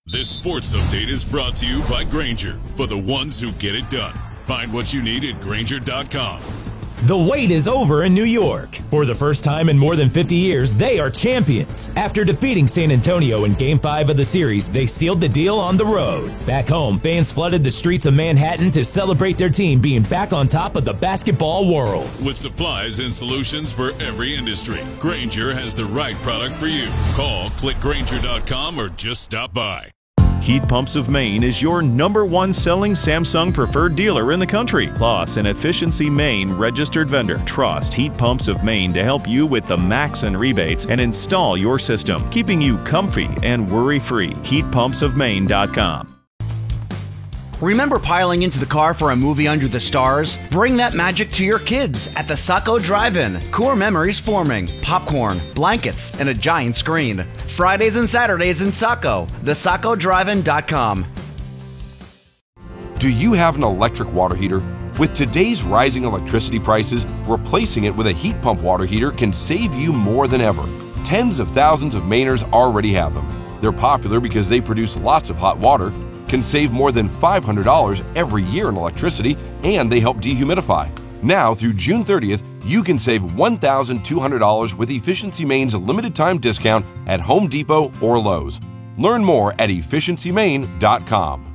This sports update is brought to you by Grainger, for the ones who get it done. Find what you need at Grainger.com. The wait is over in New York. For the first time in more than 50 years, they are champions. After defeating San Antonio in Game 5 of the series, they sealed the deal on the road. Back home, fans flooded the streets of Manhattan to celebrate their team being back on top of the basketball world. With supplies and solutions for every industry, Grainger has the right product for you. Call, click Grainger.com, or just stop by. Heat Pumps of Maine is your #1 selling Samsung preferred dealer in the country, plus an Efficiency Maine registered vendor. Trust Heat Pumps of Maine to help you with the max and rebates and install your system, keeping you comfy and worry-free. HeatPumpsOfMaine.com. Remember piling into the car for a movie under the stars? Bring that magic to your kids at the Saco Drive-In. Core memories forming, popcorn, blankets, and a giant screen. Fridays and Saturdays in Saco. TheSacoDrivein.com. Do you have an electric water heater? With today's rising electricity prices, replacing it with a heat pump water heater can save you more than ever. Tens of thousands of Mainers already have them. They're popular because they produce lots of hot water, can save more than $500 every year in electricity, and they help dehumidify. Now, through June 30th, you can save $1,200 with Efficiency Maine's limited time discount at Home Depot or Lowe's. Learn more at EfficiencyMaine.com.